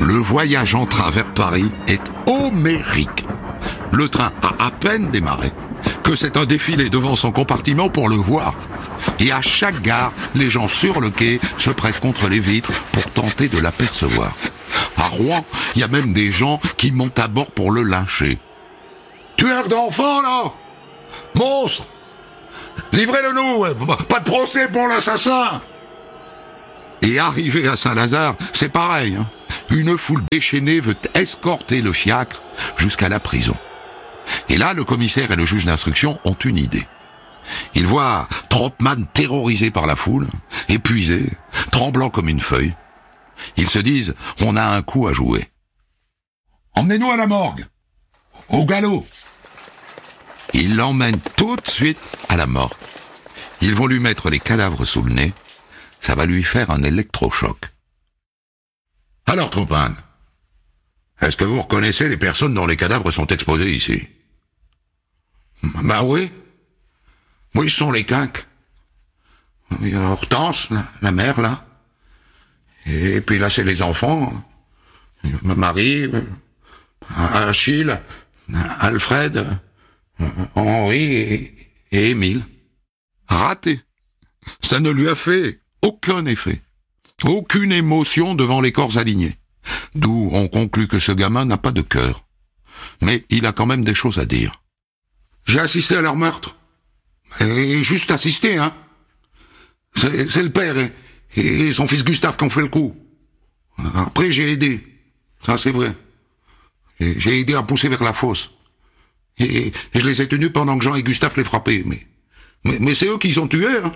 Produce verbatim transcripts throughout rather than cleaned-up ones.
Le voyage en train vers Paris est homérique. Le train a à peine démarré que c'est un défilé devant son compartiment pour le voir. Et à chaque gare, les gens sur le quai se pressent contre les vitres pour tenter de l'apercevoir. À Rouen, il y a même des gens qui montent à bord pour le lyncher. « Tueur d'enfants, là ! Monstre ! Livrez-le-nous ! Pas de procès pour l'assassin !» Et arrivé à Saint-Lazare, c'est pareil. Hein. Une foule déchaînée veut escorter le fiacre jusqu'à la prison. Et là, le commissaire et le juge d'instruction ont une idée. Ils voient Tropman terrorisé par la foule, épuisé, tremblant comme une feuille. Ils se disent, on a un coup à jouer. Emmenez-nous à la morgue, au galop. Ils l'emmènent tout de suite à la morgue. Ils vont lui mettre les cadavres sous le nez. Ça va lui faire un électrochoc. Alors, Tropman, est-ce que vous reconnaissez les personnes dont les cadavres sont exposés ici? Bah oui. Oui, ce sont les quinques. Il y a Hortense, la, la mère, là. Et puis là, c'est les enfants. Marie, Achille, Alfred, Henri et, et Émile. Raté. Ça ne lui a fait aucun effet. Aucune émotion devant les corps alignés. D'où on conclut que ce gamin n'a pas de cœur. Mais il a quand même des choses à dire. J'ai assisté à leur meurtre. Et juste assisté, hein. C'est, c'est le père et, et son fils Gustave qui ont fait le coup. Après, j'ai aidé. Ça, c'est vrai. J'ai, j'ai aidé à pousser vers la fosse. Et, et je les ai tenus pendant que Jean et Gustave les frappaient. Mais, mais, mais c'est eux qui les ont tués, hein.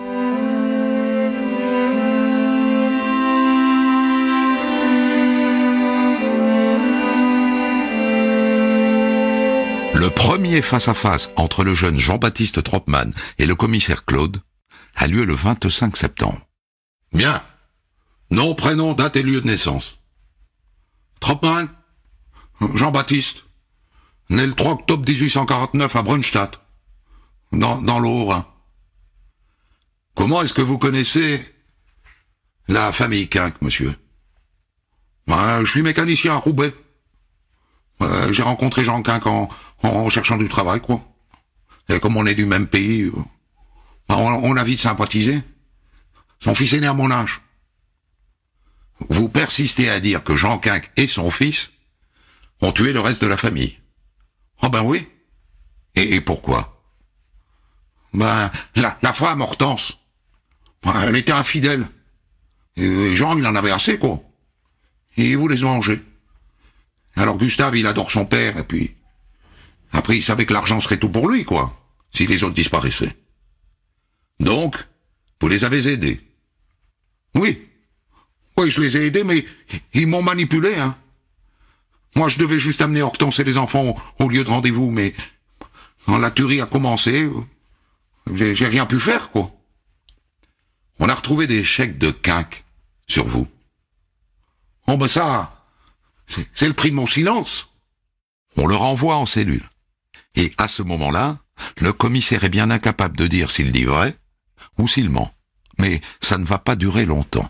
Le premier face-à-face entre le jeune Jean-Baptiste Tropman et le commissaire Claude a lieu le vingt-cinq septembre. Bien. Nom, prénom, date et lieu de naissance. Tropman, Jean-Baptiste, né le trois octobre dix-huit cent quarante-neuf à Brunstadt, dans, dans le Haut-Rhin. Comment est-ce que vous connaissez la famille Quinque, monsieur? Ben, je suis mécanicien à Roubaix. Euh, j'ai rencontré Jean Quinque en, en cherchant du travail, quoi. Et comme on est du même pays, on, on a vite sympathisé. Son fils est né à mon âge. Vous persistez à dire que Jean Quinque et son fils ont tué le reste de la famille. Ah ben oui. Et, et pourquoi? Ben, la, la femme, Hortense, elle était infidèle. Et Jean, il en avait assez, quoi. Et il voulait se venger. Alors Gustave, il adore son père, et puis... Après, il savait que l'argent serait tout pour lui, quoi, si les autres disparaissaient. Donc, vous les avez aidés. Oui. Oui, je les ai aidés, mais ils m'ont manipulé, hein. Moi, je devais juste amener Hortense et les enfants au, au lieu de rendez-vous, mais... Quand la tuerie a commencé, j'ai, j'ai rien pu faire, quoi. On a retrouvé des chèques de Quinque sur vous. Oh, ben ça... C'est, c'est le prix de mon silence. On le renvoie en cellule. Et à ce moment-là, le commissaire est bien incapable de dire s'il dit vrai ou s'il ment. Mais ça ne va pas durer longtemps.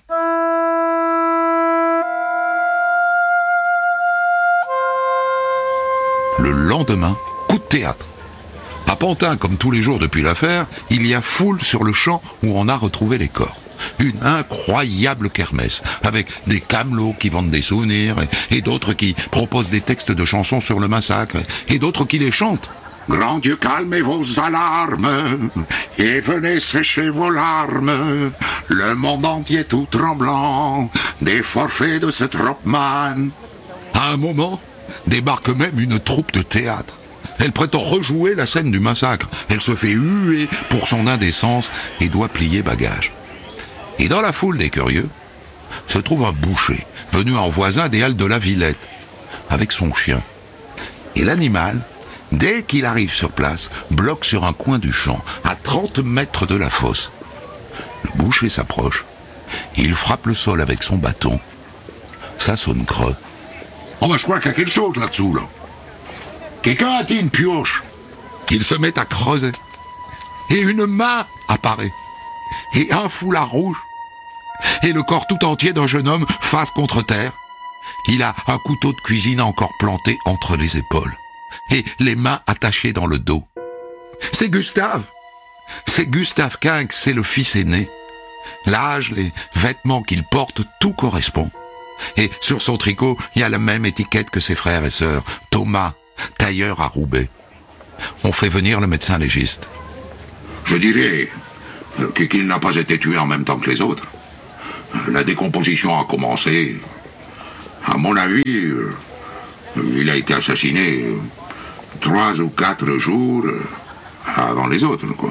Le lendemain, coup de théâtre. À Pantin, comme tous les jours depuis l'affaire, il y a foule sur le champ où on a retrouvé les corps. Une incroyable kermesse, avec des camelots qui vendent des souvenirs, et, et d'autres qui proposent des textes de chansons sur le massacre, et d'autres qui les chantent. Grand Dieu, calmez vos alarmes, et venez sécher vos larmes, le monde entier tout tremblant, des forfaits de ce Tropman. À un moment, débarque même une troupe de théâtre. Elle prétend rejouer la scène du massacre. Elle se fait huer pour son indécence et doit plier bagage. Et dans la foule des curieux, se trouve un boucher, venu en voisin des Halles de la Villette, avec son chien. Et l'animal, dès qu'il arrive sur place, bloque sur un coin du champ, à trente mètres de la fosse. Le boucher s'approche. Il frappe le sol avec son bâton. Ça sonne creux. Oh ben je crois qu'il y a quelque chose là-dessous, là. Quelqu'un a-t-il une pioche? Il se met à creuser. Et une main apparaît. Et un foulard rouge. Et le corps tout entier d'un jeune homme face contre terre. Il a un couteau de cuisine encore planté entre les épaules et les mains attachées dans le dos. C'est Gustave. C'est Gustave Quinck, c'est le fils aîné. L'âge, les vêtements qu'il porte, tout correspond. Et sur son tricot, il y a la même étiquette que ses frères et sœurs. Thomas, tailleur à Roubaix. On fait venir le médecin légiste. Je dirais qu'il n'a pas été tué en même temps que les autres. La décomposition a commencé. À mon avis, il a été assassiné trois ou quatre jours avant les autres, quoi.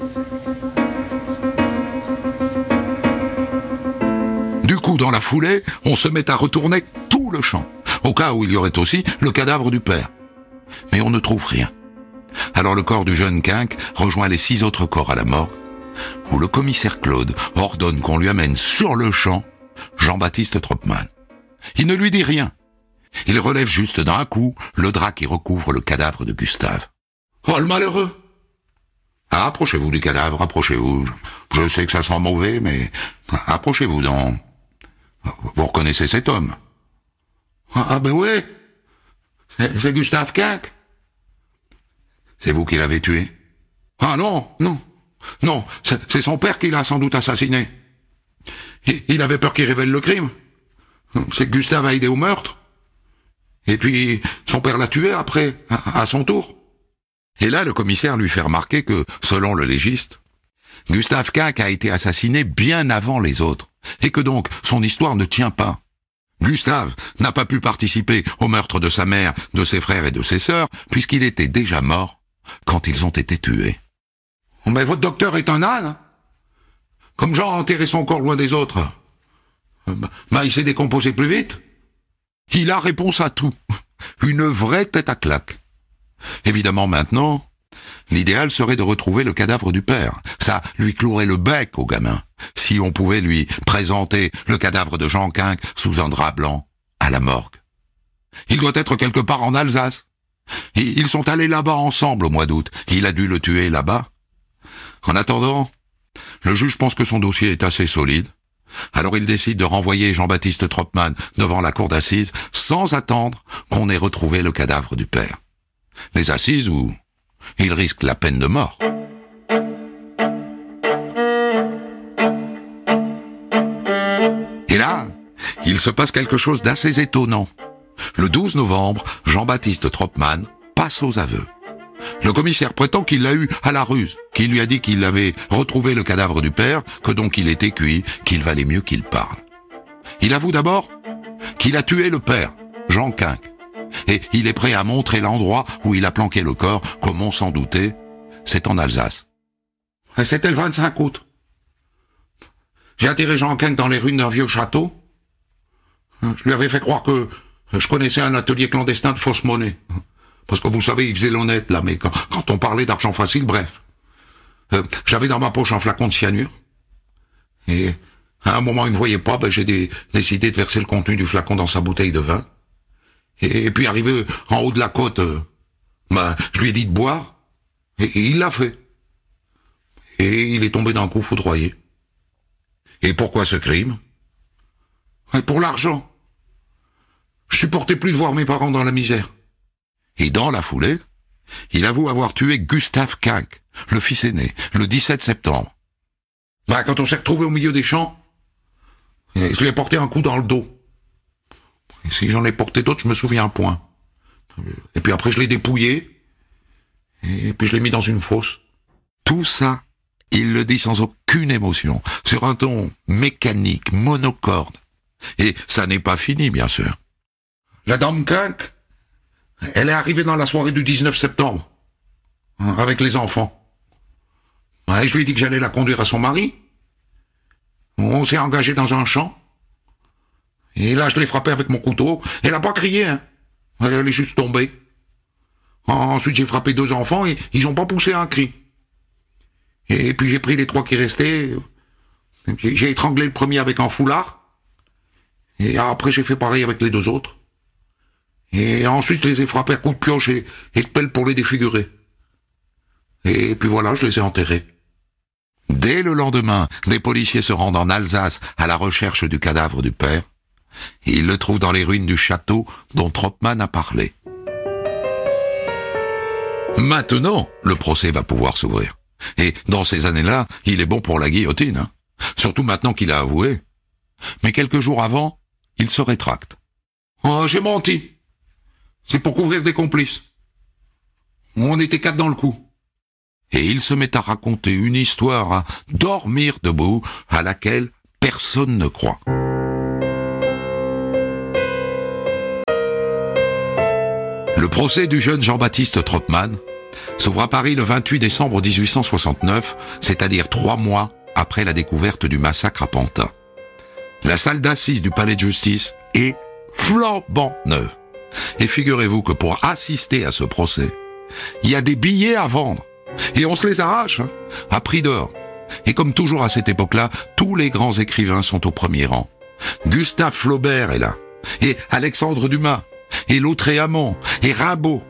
Du coup, dans la foulée, on se met à retourner tout le champ, au cas où il y aurait aussi le cadavre du père. Mais on ne trouve rien. Alors le corps du jeune Quinck rejoint les six autres corps à la morgue, où le commissaire Claude ordonne qu'on lui amène sur le champ Jean-Baptiste Tropman. Il ne lui dit rien. Il relève juste d'un coup le drap qui recouvre le cadavre de Gustave. « Oh, le malheureux !»« Ah, approchez-vous du cadavre, approchez-vous. Je sais que ça sent mauvais, mais approchez-vous donc. Vous reconnaissez cet homme ?»« Ah ben oui, c'est Gustave Quinck. »« C'est vous qui l'avez tué ?»« Ah non, non, non, c'est son père qui l'a sans doute assassiné. Il, il avait peur qu'il révèle le crime. C'est que Gustave a aidé au meurtre. Et puis, son père l'a tué après, à, à son tour. » Et là, le commissaire lui fait remarquer que, selon le légiste, Gustave Quinck a été assassiné bien avant les autres, et que donc son histoire ne tient pas. Gustave n'a pas pu participer au meurtre de sa mère, de ses frères et de ses sœurs, puisqu'il était déjà mort quand ils ont été tués. « Mais votre docteur est un âne. Comme Jean a enterré son corps loin des autres. Bah, il s'est décomposé plus vite. » Il a réponse à tout. Une vraie tête à claque. Évidemment, maintenant, l'idéal serait de retrouver le cadavre du père. Ça lui clouerait le bec au gamin, si on pouvait lui présenter le cadavre de Jean Quinck sous un drap blanc à la morgue. Il doit être quelque part en Alsace. Ils sont allés là-bas ensemble au mois d'août. Il a dû le tuer là-bas. En attendant, le juge pense que son dossier est assez solide. Alors il décide de renvoyer Jean-Baptiste Tropman devant la cour d'assises sans attendre qu'on ait retrouvé le cadavre du père. Les assises où il risque la peine de mort. Et là, il se passe quelque chose d'assez étonnant. Le douze novembre, Jean-Baptiste Tropman passe aux aveux. Le commissaire prétend qu'il l'a eu à la ruse, qu'il lui a dit qu'il avait retrouvé le cadavre du père, que donc il était cuit, qu'il valait mieux qu'il parle. Il avoue d'abord qu'il a tué le père, Jean Quinck, et il est prêt à montrer l'endroit où il a planqué le corps, comme on s'en doutait, c'est en Alsace. C'était le vingt-cinq août. J'ai atterré Jean Quinck dans les ruines d'un vieux château. Je lui avais fait croire que je connaissais un atelier clandestin de fausse monnaie. Parce que vous savez, il faisait l'honnête, là, mais quand, quand on parlait d'argent facile, bref. Euh, j'avais dans ma poche un flacon de cyanure. Et à un moment, il ne voyait pas, ben, j'ai des, décidé de verser le contenu du flacon dans sa bouteille de vin. Et, et puis, arrivé en haut de la côte, euh, ben, je lui ai dit de boire. Et, et il l'a fait. Et il est tombé d'un coup foudroyé. Et pourquoi ce crime? Et pour l'argent. Je supportais plus de voir mes parents dans la misère. Et dans la foulée, il avoue avoir tué Gustave Quinck, le fils aîné, le dix-sept septembre. Bah, quand on s'est retrouvé au milieu des champs, je lui ai porté un coup dans le dos. Et si j'en ai porté d'autres, je me souviens point. Et puis après, je l'ai dépouillé, et puis je l'ai mis dans une fosse. Tout ça, il le dit sans aucune émotion, sur un ton mécanique, monocorde. Et ça n'est pas fini, bien sûr. La dame Quinck, elle est arrivée dans la soirée du dix-neuf septembre, avec les enfants. Et je lui ai dit que j'allais la conduire à son mari. On s'est engagé dans un champ. Et là, je l'ai frappée avec mon couteau. Elle n'a pas crié, hein. Elle est juste tombée. Ensuite, j'ai frappé deux enfants et ils n'ont pas poussé un cri. Et puis, j'ai pris les trois qui restaient. J'ai étranglé le premier avec un foulard. Et après, j'ai fait pareil avec les deux autres. Et ensuite, je les ai frappés à coups de pioche et, et de pelle pour les défigurer. Et puis voilà, je les ai enterrés. Dès le lendemain, des policiers se rendent en Alsace à la recherche du cadavre du père. Et il le trouve dans les ruines du château dont Troppmann a parlé. Maintenant, le procès va pouvoir s'ouvrir. Et dans ces années-là, il est bon pour la guillotine, hein. Surtout maintenant qu'il a avoué. Mais quelques jours avant, il se rétracte. « Oh, j'ai menti. C'est pour couvrir des complices. On était quatre dans le coup. » Et il se met à raconter une histoire à dormir debout, à laquelle personne ne croit. Le procès du jeune Jean-Baptiste Troppmann s'ouvre à Paris le vingt-huit décembre dix-huit cent soixante-neuf, c'est-à-dire trois mois après la découverte du massacre à Pantin. La salle d'assises du palais de justice est flambant neuve. Et figurez-vous que pour assister à ce procès, il y a des billets à vendre. Et on se les arrache, hein, à prix d'or. Et comme toujours à cette époque-là, tous les grands écrivains sont au premier rang. Gustave Flaubert est là, et Alexandre Dumas, et Lautréamont, et Rimbaud.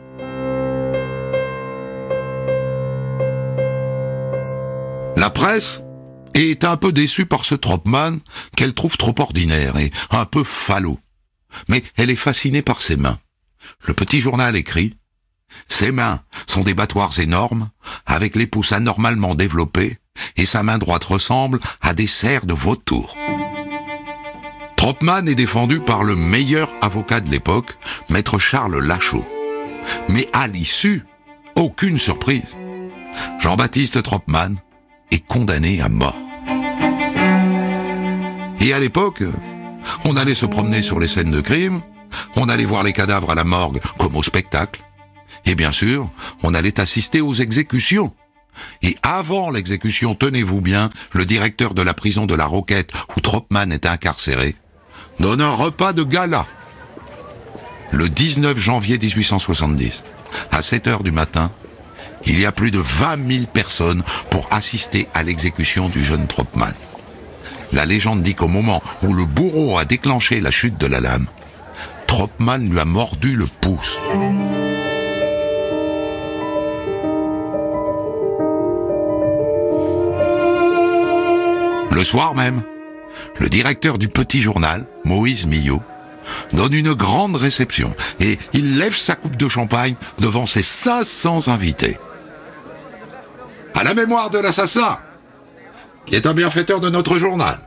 La presse est un peu déçue par ce Troppmann qu'elle trouve trop ordinaire et un peu falot. Mais elle est fascinée par ses mains. Le petit journal écrit « Ses mains sont des battoirs énormes, avec les pouces anormalement développés, et sa main droite ressemble à des serres de vautour. » Troppmann est défendu par le meilleur avocat de l'époque, maître Charles Lachaud. Mais à l'issue, aucune surprise. Jean-Baptiste Troppmann est condamné à mort. Et à l'époque, on allait se promener sur les scènes de crime, on allait voir les cadavres à la morgue comme au spectacle, et bien sûr, on allait assister aux exécutions. Et avant l'exécution, tenez-vous bien, le directeur de la prison de la Roquette, où Troppmann est incarcéré, donne un repas de gala. Le dix-neuf janvier dix-huit cent soixante-dix, à sept heures du matin, il y a plus de vingt mille personnes pour assister à l'exécution du jeune Troppmann. La légende dit qu'au moment où le bourreau a déclenché la chute de la lame, Troppmann lui a mordu le pouce. Le soir même, le directeur du Petit Journal, Moïse Millot, donne une grande réception et il lève sa coupe de champagne devant ses cinq cents invités. À la mémoire de l'assassin, qui est un bienfaiteur de notre journal.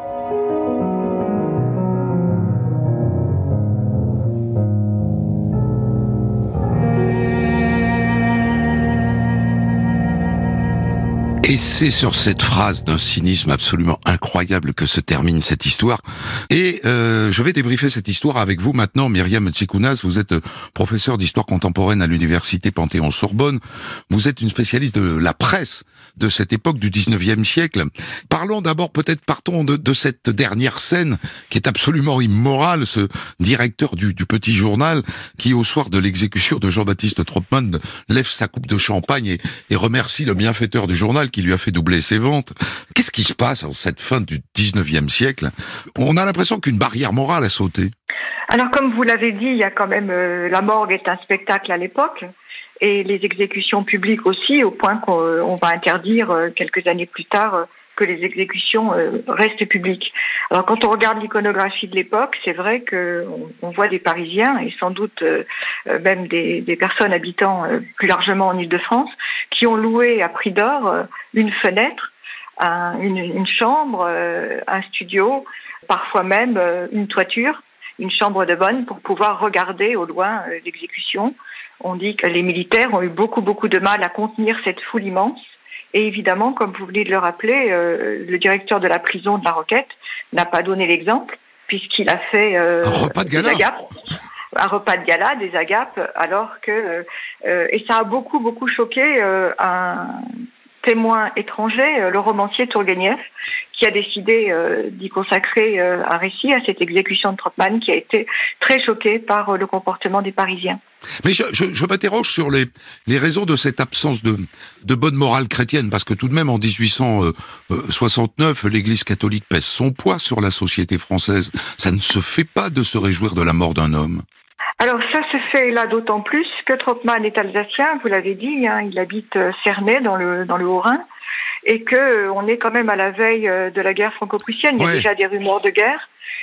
Et c'est sur cette phrase d'un cynisme absolument incroyable que se termine cette histoire. Et euh, je vais débriefer cette histoire avec vous maintenant, Myriam Tsikounas. Vous êtes professeur d'histoire contemporaine à l'université Panthéon-Sorbonne. Vous êtes une spécialiste de la presse de cette époque du dix-neuvième siècle. Parlons d'abord, peut-être partons de, de cette dernière scène qui est absolument immorale, ce directeur du, du Petit Journal qui, au soir de l'exécution de Jean-Baptiste Troppmann, lève sa coupe de champagne et, et remercie le bienfaiteur du journal qui lui a fait doubler ses ventes. Qu'est-ce qui se passe en cette fin du dix-neuvième siècle? On a l'impression qu'une barrière morale a sauté. Alors, comme vous l'avez dit, il y a quand même euh, la morgue est un spectacle à l'époque, et les exécutions publiques aussi, au point qu'on va interdire euh, quelques années plus tard euh, que les exécutions euh, restent publiques. Alors, quand on regarde l'iconographie de l'époque, c'est vrai que on, on voit des Parisiens et sans doute euh, même des, des personnes habitant euh, plus largement en Île-de-France qui ont loué à prix d'or euh, une fenêtre, un, une, une chambre, euh, un studio, parfois même euh, une toiture, une chambre de bonne pour pouvoir regarder au loin euh, l'exécution. On dit que les militaires ont eu beaucoup beaucoup de mal à contenir cette foule immense. Et évidemment, comme vous venez de le rappeler, euh, le directeur de la prison de la Roquette n'a pas donné l'exemple, puisqu'il a fait euh, un repas de gala. des agapes, un repas de gala, des agapes, alors que euh, et ça a beaucoup beaucoup choqué euh, un témoin étranger, euh, le romancier Tourguenieff, qui a décidé euh, d'y consacrer euh, un récit à cette exécution de Troppmann, qui a été très choqué par euh, le comportement des Parisiens. Mais je, je, je m'interroge sur les, les raisons de cette absence de, de bonne morale chrétienne, parce que tout de même, en dix-huit cent soixante-neuf, l'Église catholique pèse son poids sur la société française. Ça ne se fait pas de se réjouir de la mort d'un homme. Alors ça se fait là d'autant plus que Troppmann est alsacien, vous l'avez dit, hein, il habite Cernay dans le, dans le Haut-Rhin, et que on est quand même à la veille de la guerre franco-prussienne, il y a ouais. déjà des rumeurs de guerre.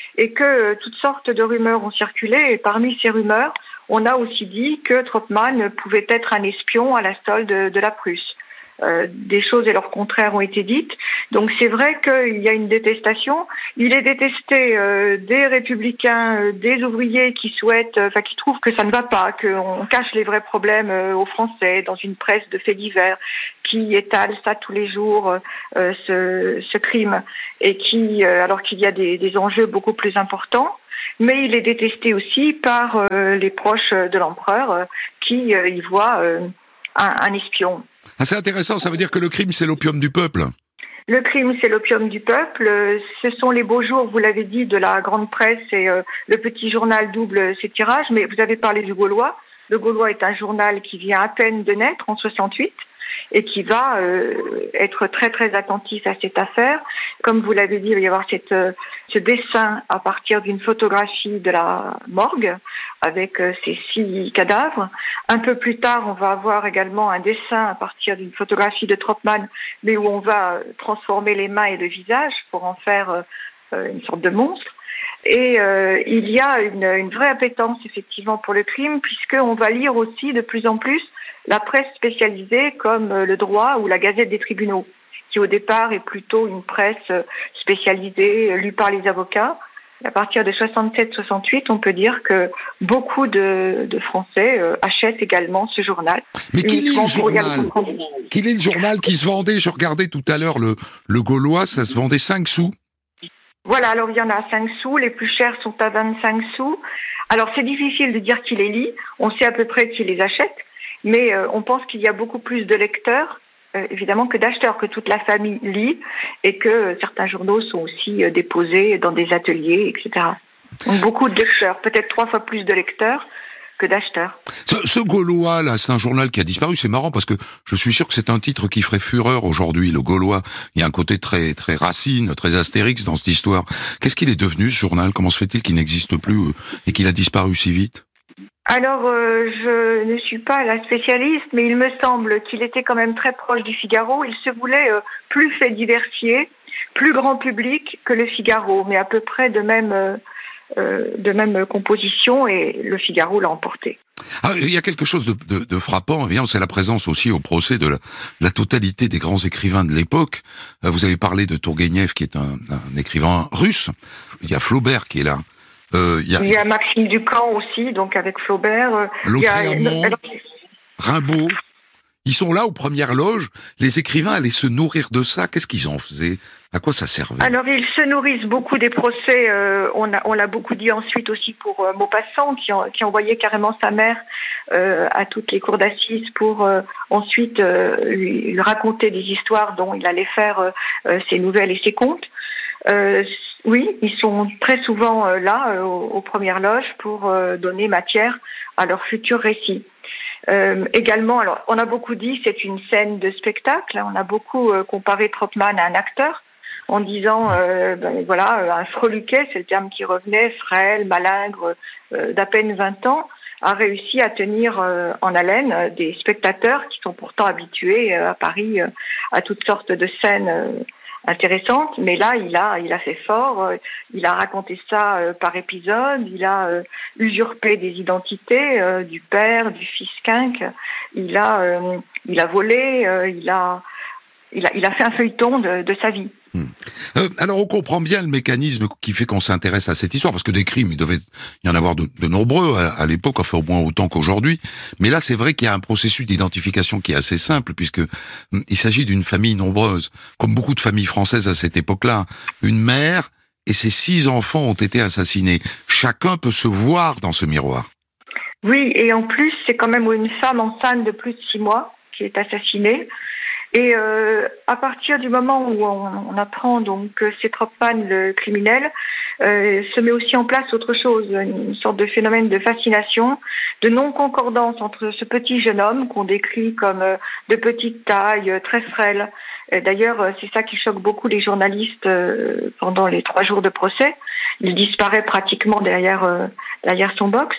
et que euh, toutes sortes de rumeurs ont circulé. Et parmi ces rumeurs, on a aussi dit que Troppmann pouvait être un espion à la solde de, de la Prusse. Euh, des choses et leur contraire ont été dites. Donc c'est vrai qu'il y a une détestation. Il est détesté euh, des républicains, euh, des ouvriers qui souhaitent, enfin euh, qui trouvent que ça ne va pas, qu'on cache les vrais problèmes euh, aux Français dans une presse de faits divers qui étale ça tous les jours, euh, ce, ce crime, et qui, euh, alors qu'il y a des, des enjeux beaucoup plus importants. Mais il est détesté aussi par euh, les proches de l'empereur euh, qui euh, y voient euh, un, un espion. Ah, c'est intéressant, ça veut dire que le crime, c'est l'opium du peuple. Le crime, c'est l'opium du peuple. Ce sont les beaux jours, vous l'avez dit, de la grande presse et euh, le petit journal double ses tirages. Mais vous avez parlé du Gaulois. Le Gaulois est un journal qui vient à peine de naître en soixante-huit et qui va euh, être très très attentif à cette affaire. Comme vous l'avez dit, il va y avoir cette, euh, ce dessin à partir d'une photographie de la morgue avec euh, ces six cadavres. Un peu plus tard, on va avoir également un dessin à partir d'une photographie de Troppmann, mais où on va transformer les mains et le visage pour en faire euh, une sorte de monstre. Et euh, il y a une, une vraie appétence effectivement pour le crime, puisqu'on va lire aussi de plus en plus la presse spécialisée comme le droit ou la Gazette des tribunaux, qui au départ est plutôt une presse spécialisée, lue par les avocats. À partir de soixante-sept soixante-huit, on peut dire que beaucoup de, de Français euh, achètent également ce journal. Mais quel est le journal Quel est le journal qui se vendait? Je regardais tout à l'heure le, le Gaulois, ça se vendait cinq sous. Voilà, alors il y en a à cinq sous, les plus chers sont à vingt-cinq sous. Alors c'est difficile de dire qui les lit, on sait à peu près qui les achète, mais euh, on pense qu'il y a beaucoup plus de lecteurs, euh, évidemment, que d'acheteurs, que toute la famille lit, et que euh, certains journaux sont aussi euh, déposés dans des ateliers, et cetera. Donc beaucoup de lecteurs, peut-être trois fois plus de lecteurs que d'acheteurs. Ce, ce Gaulois, là, c'est un journal qui a disparu. C'est marrant parce que je suis sûr que c'est un titre qui ferait fureur aujourd'hui, le Gaulois. Il y a un côté très très Racine, très Astérix dans cette histoire. Qu'est-ce qu'il est devenu, ce journal? Comment se fait-il qu'il n'existe plus et qu'il a disparu si vite? Alors, euh, je ne suis pas la spécialiste, mais il me semble qu'il était quand même très proche du Figaro. Il se voulait euh, plus fait diversier, plus grand public que le Figaro, mais à peu près de même... Euh, Euh, de même composition, et le Figaro l'a emporté. Ah, il y a quelque chose de, de, de frappant, évidemment, c'est la présence aussi au procès de la, la totalité des grands écrivains de l'époque. Euh, vous avez parlé de Tourgueniev, qui est un, un écrivain russe. Il y a Flaubert qui est là. Euh, il, y a, il y a Maxime Ducamp aussi, donc avec Flaubert. Euh, Lautréamont, Rimbaud. Ils sont là aux premières loges. Les écrivains allaient se nourrir de ça. Qu'est-ce qu'ils en faisaient? À quoi ça servait? Alors, ils se nourrissent beaucoup des procès. Euh, on, a, on l'a beaucoup dit ensuite aussi pour euh, Maupassant, qui, en, qui envoyait carrément sa mère euh, à toutes les cours d'assises pour euh, ensuite euh, lui, lui raconter des histoires dont il allait faire euh, ses nouvelles et ses contes. Euh, oui, ils sont très souvent euh, là, euh, aux, aux premières loges, pour euh, donner matière à leurs futurs récits. Euh, également, alors on a beaucoup dit c'est une scène de spectacle. On a beaucoup euh, comparé Troppmann à un acteur, en disant euh, ben, voilà, un freluquet, c'est le terme qui revenait, frêle, malingre, euh, d'à peine vingt ans, a réussi à tenir euh, en haleine euh, des spectateurs qui sont pourtant habitués euh, à Paris euh, à toutes sortes de scènes euh, intéressante, mais là il a il a fait fort, euh, il a raconté ça euh, par épisode, il a euh, usurpé des identités euh, du père, du fils quinque, il a euh, il a volé, euh, il a il a il a fait un feuilleton de, de sa vie. Hmm. Euh, alors on comprend bien le mécanisme qui fait qu'on s'intéresse à cette histoire, parce que des crimes, il devait y en avoir de, de nombreux à, à l'époque, enfin au moins autant qu'aujourd'hui. Mais là, c'est vrai qu'il y a un processus d'identification qui est assez simple, puisque hmm, il s'agit d'une famille nombreuse, comme beaucoup de familles françaises à cette époque-là. Une mère et ses six enfants ont été assassinés. Chacun peut se voir dans ce miroir. Oui, et en plus, c'est quand même une femme enceinte de plus de six mois qui est assassinée. Et euh, à partir du moment où on, on apprend donc que c'est Troppmann le criminel, euh, se met aussi en place autre chose, une sorte de phénomène de fascination, de non-concordance entre ce petit jeune homme qu'on décrit comme euh, de petite taille, euh, très frêle. Et d'ailleurs, euh, c'est ça qui choque beaucoup les journalistes euh, pendant les trois jours de procès. Il disparaît pratiquement derrière euh, derrière son box.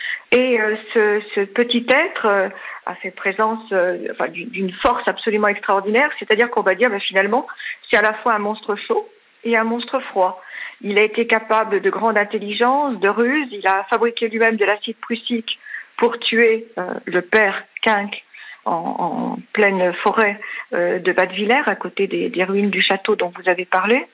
Et euh, ce, ce petit être euh, a fait présence euh, enfin, d'une force absolument extraordinaire, c'est-à-dire qu'on va dire ben, finalement c'est à la fois un monstre chaud et un monstre froid. Il a été capable de grande intelligence, de ruse. Il a fabriqué lui-même de l'acide prussique pour tuer euh, le père Quinc en, en pleine forêt euh, de Battevillers, à côté des, des ruines du château dont vous avez parlé.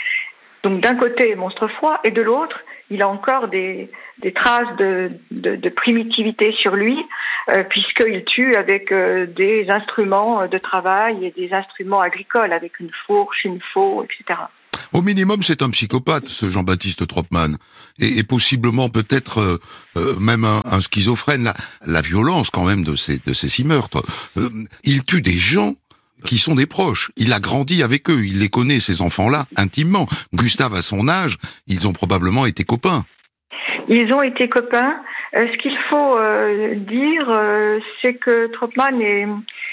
Donc d'un côté, monstre froid, et de l'autre, il a encore des, des traces de, de, de primitivité sur lui, euh, puisqu'il tue avec euh, des instruments de travail et des instruments agricoles, avec une fourche, une faux, et cetera. Au minimum, c'est un psychopathe, ce Jean-Baptiste Tropman, et, et possiblement peut-être euh, euh, même un, un schizophrène. La, la violence, quand même, de ces, de ces six meurtres. Euh, il tue des gens qui sont des proches. Il a grandi avec eux, il les connaît, ces enfants-là, intimement. Gustave, à son âge, ils ont probablement été copains. Ils ont été copains. Euh, ce qu'il faut euh, dire, euh, c'est que Tropman est,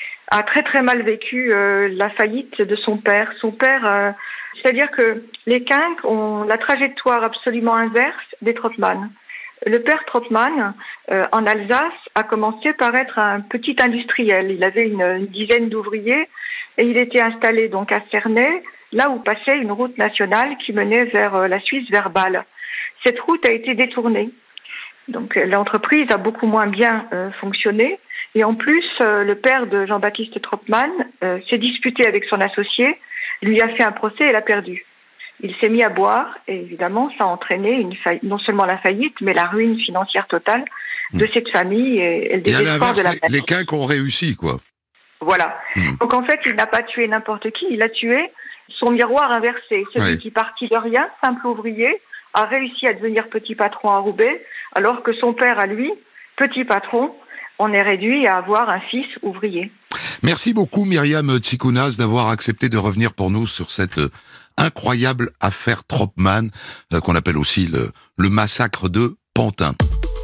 a très très mal vécu euh, la faillite de son père. Son père... Euh, C'est-à-dire que les Quinc ont la trajectoire absolument inverse des Tropman. Le père Tropman, euh, en Alsace, a commencé par être un petit industriel. Il avait une, une dizaine d'ouvriers et il était installé donc à Cernay, là où passait une route nationale qui menait vers euh, la Suisse, vers Bâle. Cette route a été détournée. Donc euh, l'entreprise a beaucoup moins bien euh, fonctionné. Et en plus, euh, le père de Jean-Baptiste Tropman euh, s'est disputé avec son associé, lui a fait un procès et l'a perdu. Il s'est mis à boire et évidemment, ça a entraîné une faillite, non seulement la faillite, mais la ruine financière totale de cette famille et, et le désespoir de la famille. Les Quinc ont réussi, quoi. Voilà. Mmh. Donc en fait, il n'a pas tué n'importe qui, il a tué son miroir inversé. Celui oui. qui partit de rien, simple ouvrier, a réussi à devenir petit patron à Roubaix, alors que son père, à lui, petit patron, on est réduit à avoir un fils ouvrier. Merci beaucoup Myriam Tsikounas d'avoir accepté de revenir pour nous sur cette euh, incroyable affaire Tropman, euh, qu'on appelle aussi le, le massacre de Pantin.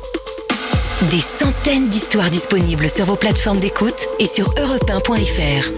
Des centaines d'histoires disponibles sur vos plateformes d'écoute et sur europe un point f r.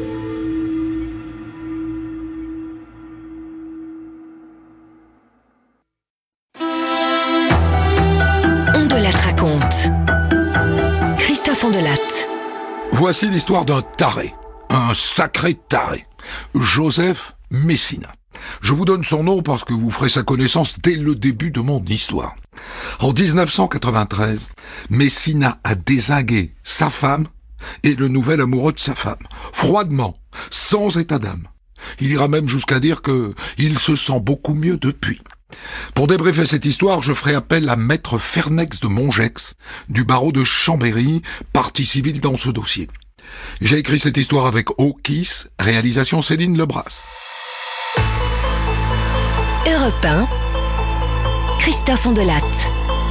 On de Latte raconte. Christophe Ondelatte. Voici l'histoire d'un taré, un sacré taré, Joseph Messina. Je vous donne son nom parce que vous ferez sa connaissance dès le début de mon histoire. En dix-neuf cent quatre-vingt-treize, Messina a dézingué sa femme et le nouvel amoureux de sa femme, froidement, sans état d'âme. Il ira même jusqu'à dire que il se sent beaucoup mieux depuis. Pour débriefer cette histoire, je ferai appel à maître Fernex de Mongex, du barreau de Chambéry, partie civile dans ce dossier. J'ai écrit cette histoire avec O'Kiss, réalisation Céline Lebras. Europe un, Christophe Ondelatte.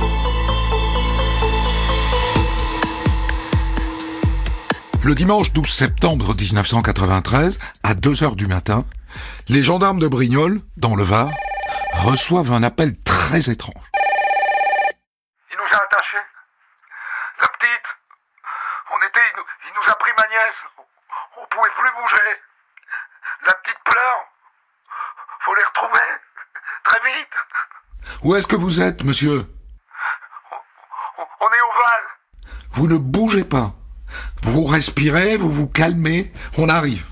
Le dimanche douze septembre dix-neuf cent quatre-vingt-treize, à deux heures du matin, les gendarmes de Brignoles, dans le Var, reçoivent un appel très étrange. Il nous a attachés. La petite, on était, il nous, il nous a pris ma nièce. On, on pouvait plus bouger. La petite pleure. Faut les retrouver. Très vite. Où est-ce que vous êtes, monsieur ? on, on, on est au Val. Vous ne bougez pas. Vous respirez, vous vous calmez, on arrive.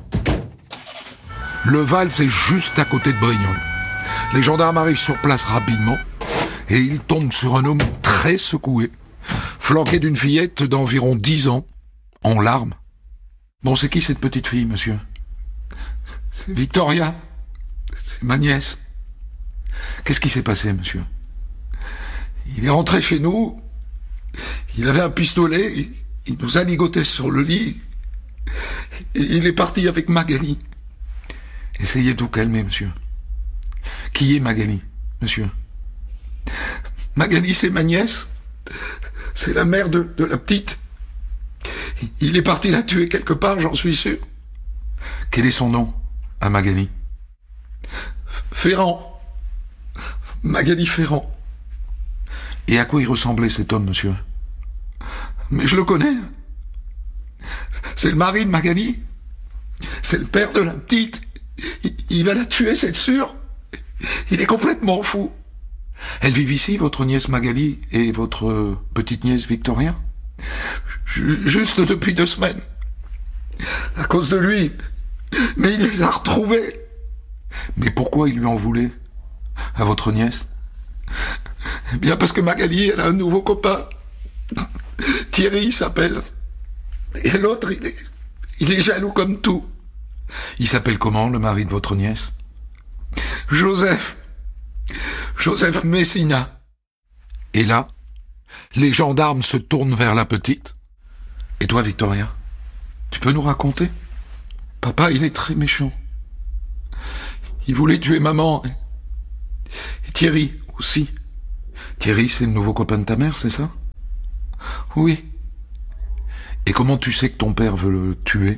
Le Val, c'est juste à côté de Brignoles. Les gendarmes arrivent sur place rapidement et ils tombent sur un homme très secoué, flanqué d'une fillette d'environ dix ans, en larmes. Bon, c'est qui cette petite fille, monsieur ? C'est Victoria. C'est ma nièce. Qu'est-ce qui s'est passé, monsieur ? Il est rentré chez nous, il avait un pistolet, il, il nous a ligotés sur le lit, et il est parti avec Magali. Essayez de vous calmer, monsieur. Qui est Magali, monsieur ? Magali, c'est ma nièce. C'est la mère de, de la petite. Il est parti la tuer quelque part, j'en suis sûr. Quel est son nom, à Magali ? Ferrand. Magali Ferrand. Et à quoi il ressemblait cet homme, monsieur ? Mais je le connais. C'est le mari de Magali. C'est le père de la petite. Il, il va la tuer, c'est sûr. Il est complètement fou. Elle vit ici, votre nièce Magali, et votre petite nièce Victoria ? Juste depuis deux semaines. À cause de lui. Mais il les a retrouvés. Mais pourquoi il lui en voulait ? à votre nièce? Eh bien, parce que Magali, elle a un nouveau copain. Thierry, il s'appelle. Et l'autre, il est, il est jaloux comme tout. Il s'appelle comment, le mari de votre nièce? Joseph. Joseph Messina. Et là, les gendarmes se tournent vers la petite. Et toi, Victoria, tu peux nous raconter? Papa, il est très méchant. Il voulait tuer maman. Et Thierry aussi. Thierry, c'est le nouveau copain de ta mère, c'est ça? Oui. Et comment tu sais que ton père veut le tuer?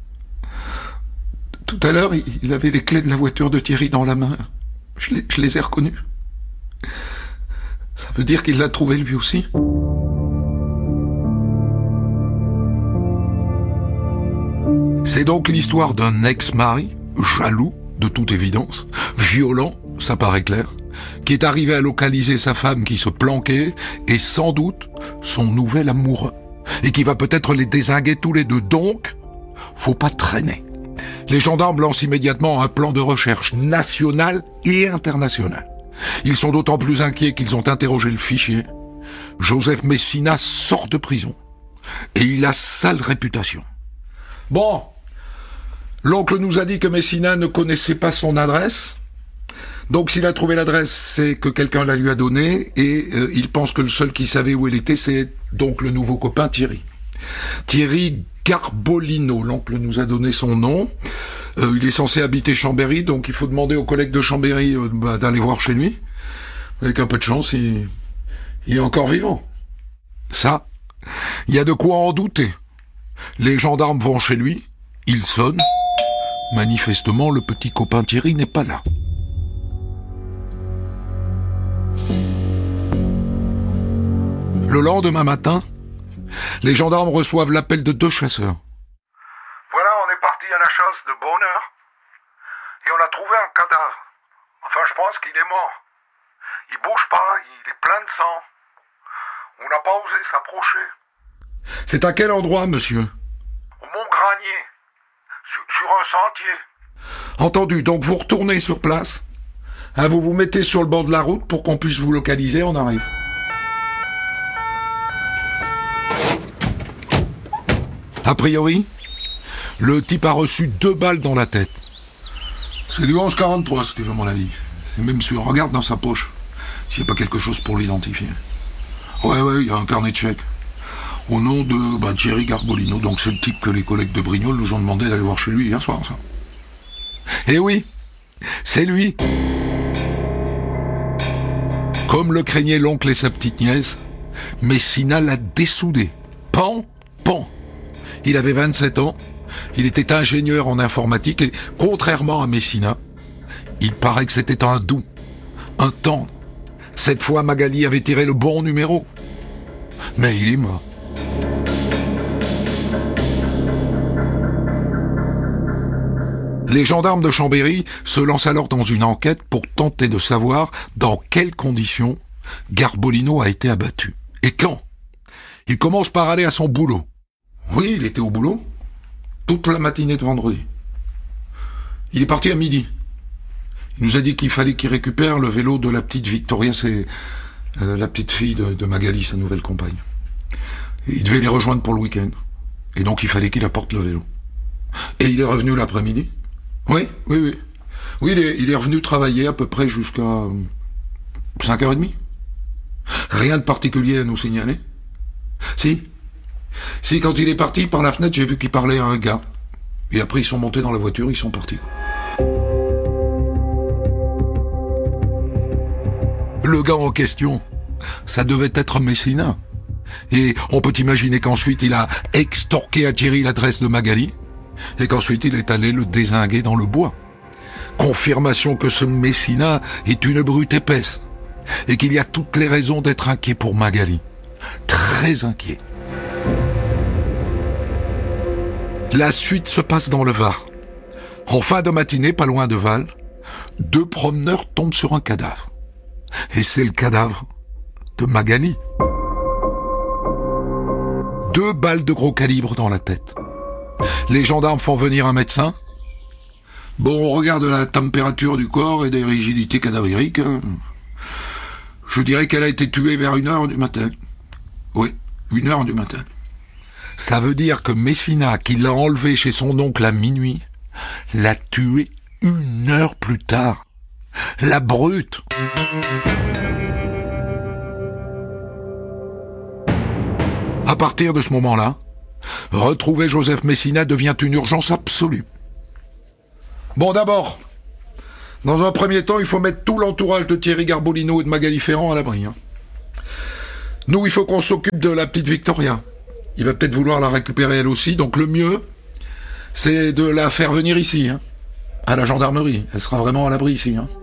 Tout à l'heure, il avait les clés de la voiture de Thierry dans la main. Je les, je les ai reconnues. Ça veut dire qu'il l'a trouvé lui aussi? C'est donc l'histoire d'un ex-mari, jaloux, de toute évidence, violent, ça paraît clair, qui est arrivé à localiser sa femme qui se planquait, et sans doute son nouvel amoureux, et qui va peut-être les dézinguer tous les deux. Donc, faut pas traîner. Les gendarmes lancent immédiatement un plan de recherche national et international. Ils sont d'autant plus inquiets qu'ils ont interrogé le fichier. Joseph Messina sort de prison, et il a sale réputation. Bon, l'oncle nous a dit que Messina ne connaissait pas son adresse. Donc s'il a trouvé l'adresse, c'est que quelqu'un la lui a donnée, et euh, il pense que le seul qui savait où elle était, c'est donc le nouveau copain Thierry. Thierry Garbolino, l'oncle nous a donné son nom. Euh, il est censé habiter Chambéry, donc il faut demander aux collègues de Chambéry euh, bah, d'aller voir chez lui. Avec un peu de chance, il, il est encore vivant. Ça, il y a de quoi en douter. Les gendarmes vont chez lui, ils sonnent. Manifestement, le petit copain Thierry n'est pas là. Le lendemain matin, les gendarmes reçoivent l'appel de deux chasseurs. Voilà, on est parti à la chasse de bonne heure. Et on a trouvé un cadavre. Enfin, je pense qu'il est mort. Il bouge pas, il est plein de sang. On n'a pas osé s'approcher. C'est à quel endroit, monsieur? Au Mont-Granier. Sur, sur un sentier. Entendu, donc vous retournez sur place. Hein, vous vous mettez sur le bord de la route pour qu'on puisse vous localiser, on arrive. A priori, le type a reçu deux balles dans la tête. C'est du onze quarante-trois, si tu veux mon avis. C'est même sûr. Regarde dans sa poche, s'il n'y a pas quelque chose pour l'identifier. Ouais, ouais, il y a un carnet de chèques. Au nom de bah, Thierry Garbolino. Donc c'est le type que les collègues de Brignoles nous ont demandé d'aller voir chez lui hier soir, ça. Eh oui, c'est lui. Comme le craignait l'oncle et sa petite nièce, Messina l'a dessoudé. Pan, pan. Il avait vingt-sept ans, il était ingénieur en informatique et, contrairement à Messina, il paraît que c'était un doux, un tendre. Cette fois, Magali avait tiré le bon numéro. Mais il est mort. Les gendarmes de Chambéry se lancent alors dans une enquête pour tenter de savoir dans quelles conditions Garbolino a été abattu. Et quand? Il commence par aller à son boulot. Oui, il était au boulot, toute la matinée de vendredi. Il est parti à midi. Il nous a dit qu'il fallait qu'il récupère le vélo de la petite Victoria, c'est euh, la petite fille de, de Magali, sa nouvelle compagne. Et il devait les rejoindre pour le week-end. Et donc il fallait qu'il apporte le vélo. Et il est revenu l'après-midi. Oui, oui, oui. Oui, il est, il est revenu travailler à peu près jusqu'à cinq heures trente. Rien de particulier à nous signaler. Si. Si, quand il est parti, par la fenêtre, j'ai vu qu'il parlait à un gars. Et après, ils sont montés dans la voiture, ils sont partis. Le gars en question, ça devait être Messina. Et on peut imaginer qu'ensuite, il a extorqué à Thierry l'adresse de Magali, et qu'ensuite, il est allé le dézinguer dans le bois. Confirmation que ce Messina est une brute épaisse, et qu'il y a toutes les raisons d'être inquiet pour Magali. Très inquiet. La suite se passe dans le Var. En fin de matinée, pas loin de Val, deux promeneurs tombent sur un cadavre. Et c'est le cadavre de Magali. Deux balles de gros calibre dans la tête. Les gendarmes font venir un médecin. Bon, on regarde la température du corps et des rigidités cadavériques. Hein. Je dirais qu'elle a été tuée vers une heure du matin. Oui, une heure du matin. Ça veut dire que Messina, qui l'a enlevée chez son oncle à minuit, l'a tuée une heure plus tard. La brute. À partir de ce moment-là, retrouver Joseph Messina devient une urgence absolue. Bon, d'abord, dans un premier temps, il faut mettre tout l'entourage de Thierry Garbolino et de Magali Ferrand à l'abri. Hein. Nous, il faut qu'on s'occupe de la petite Victoria. Il va peut-être vouloir la récupérer elle aussi, donc le mieux, c'est de la faire venir ici, hein, à la gendarmerie. Elle sera vraiment à l'abri ici. Hein.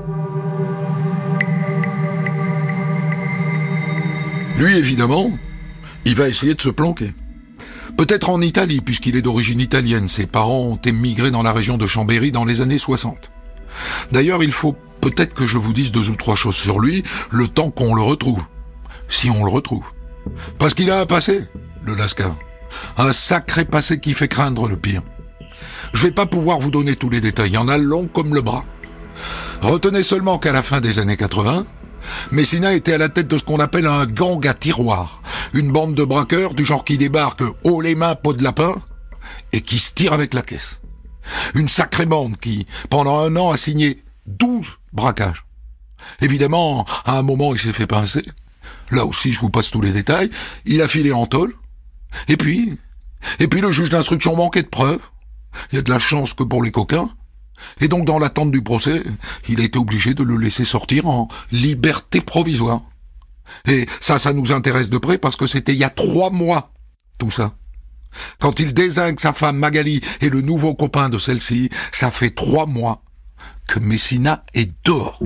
Lui, évidemment, il va essayer de se planquer. Peut-être en Italie, puisqu'il est d'origine italienne. Ses parents ont émigré dans la région de Chambéry dans les années soixante. D'ailleurs, il faut peut-être que je vous dise deux ou trois choses sur lui, le temps qu'on le retrouve. Si on le retrouve. Parce qu'il a un passé, le Lascar. Un sacré passé qui fait craindre le pire. Je vais pas pouvoir vous donner tous les détails, il y en a long comme le bras. Retenez seulement qu'à la fin des années quatre-vingts, Messina était à la tête de ce qu'on appelle un gang à tiroir. Une bande de braqueurs du genre qui débarque haut les mains, peau de lapin, et qui se tire avec la caisse. Une sacrée bande qui, pendant un an, a signé douze braquages. Évidemment, à un moment, il s'est fait pincer. Là aussi, je vous passe tous les détails. Il a filé en tôle. Et puis, et puis le juge d'instruction manquait de preuves. Il y a de la chance que pour les coquins. Et donc, dans l'attente du procès, il a été obligé de le laisser sortir en liberté provisoire. Et ça, ça nous intéresse de près parce que c'était il y a trois mois, tout ça. Quand il dézingue sa femme Magali et le nouveau copain de celle-ci, ça fait trois mois que Messina est dehors.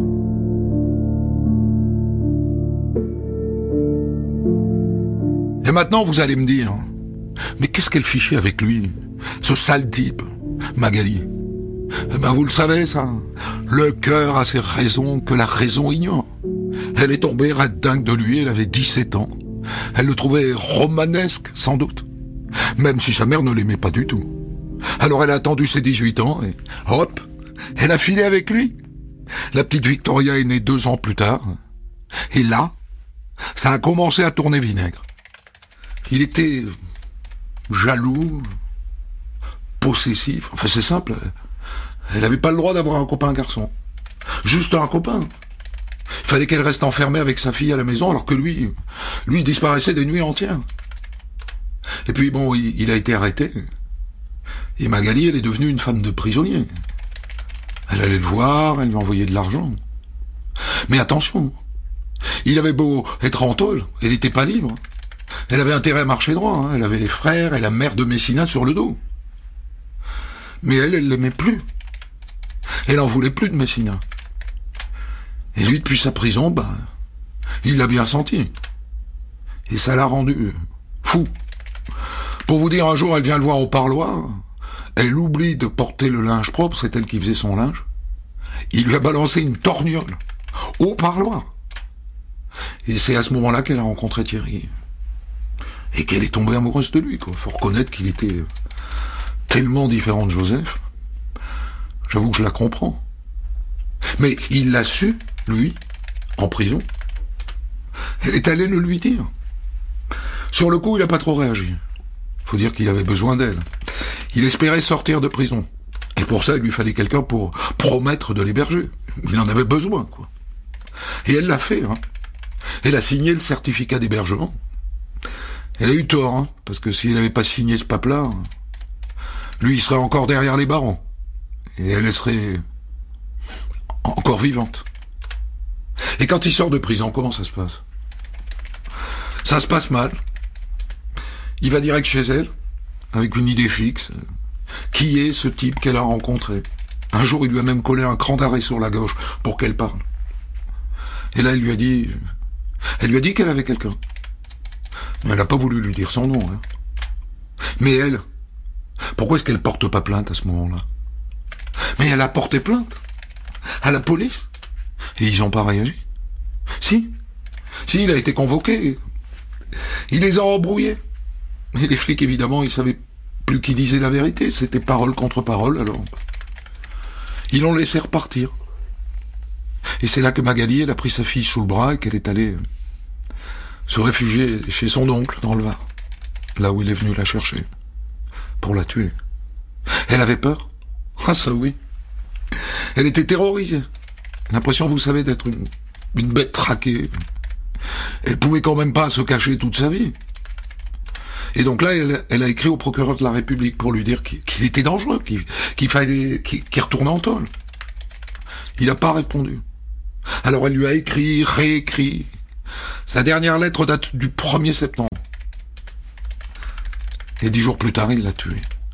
Et maintenant, vous allez me dire, mais qu'est-ce qu'elle fichait avec lui, ce sale type, Magali? Eh ben, vous le savez, ça. Le cœur a ses raisons que la raison ignore. Elle est tombée red dingue de lui, elle avait dix-sept ans. Elle le trouvait romanesque, sans doute. Même si sa mère ne l'aimait pas du tout. Alors elle a attendu ses dix-huit ans et hop, elle a filé avec lui. La petite Victoria est née deux ans plus tard. Et là, ça a commencé à tourner vinaigre. Il était jaloux, possessif. Enfin, c'est simple. Elle n'avait pas le droit d'avoir un copain garçon. Juste un copain. Il fallait qu'elle reste enfermée avec sa fille à la maison, alors que lui, lui disparaissait des nuits entières. Et puis bon, il, il a été arrêté. Et Magali, elle est devenue une femme de prisonnier. Elle allait le voir, elle lui envoyait de l'argent. Mais attention, il avait beau être en tôle, elle n'était pas libre. Elle avait intérêt à marcher droit, hein. Elle avait les frères et la mère de Messina sur le dos. Mais elle, elle l'aimait plus. Elle en voulait plus de Messina. Et lui, depuis sa prison, bah, il l'a bien senti. Et ça l'a rendu fou. Pour vous dire, un jour, elle vient le voir au parloir. Elle oublie de porter le linge propre, c'est elle qui faisait son linge. Il lui a balancé une torgnole au parloir. Et c'est à ce moment-là qu'elle a rencontré Thierry. Et qu'elle est tombée amoureuse de lui, quoi. Faut reconnaître qu'il était tellement différent de Joseph. J'avoue que je la comprends. Mais il l'a su, lui, en prison. Elle est allée le lui dire. Sur le coup, il n'a pas trop réagi. Faut dire qu'il avait besoin d'elle. Il espérait sortir de prison. Et pour ça, il lui fallait quelqu'un pour promettre de l'héberger. Il en avait besoin, quoi. Et elle l'a fait, hein. Elle a signé le certificat d'hébergement. Elle a eu tort, hein, parce que si elle n'avait pas signé ce pape-là, lui, il serait encore derrière les barreaux. Et elle serait encore vivante. Et quand il sort de prison, comment ça se passe? Ça se passe mal. Il va direct chez elle, avec une idée fixe. Qui est ce type qu'elle a rencontré? Un jour, il lui a même collé un cran d'arrêt sur la gauche pour qu'elle parle. Et là, elle lui a dit... Elle lui a dit qu'elle avait quelqu'un. Mais elle n'a pas voulu lui dire son nom. Hein. Mais elle... Pourquoi est-ce qu'elle porte pas plainte à ce moment-là? Mais elle a porté plainte. À la police. Et ils n'ont pas réagi. Si. Si, il a été convoqué. Il les a embrouillés. Et les flics, évidemment, ils savaient plus qui disait la vérité. C'était parole contre parole, alors... Ils l'ont laissé repartir. Et c'est là que Magali, elle a pris sa fille sous le bras et qu'elle est allée se réfugier chez son oncle dans le Var, là où il est venu la chercher, pour la tuer. Elle avait peur. Ah ça oui. Elle était terrorisée. L'impression, vous savez, d'être une, une bête traquée. Elle pouvait quand même pas se cacher toute sa vie. Et donc là, elle, elle a écrit au procureur de la République pour lui dire qu'il, qu'il était dangereux, qu'il, qu'il fallait qu'il, qu'il retourne en tôle. Il n'a pas répondu. Alors elle lui a écrit, réécrit. Sa dernière lettre date du premier septembre. Et dix jours plus tard, il l'a tué.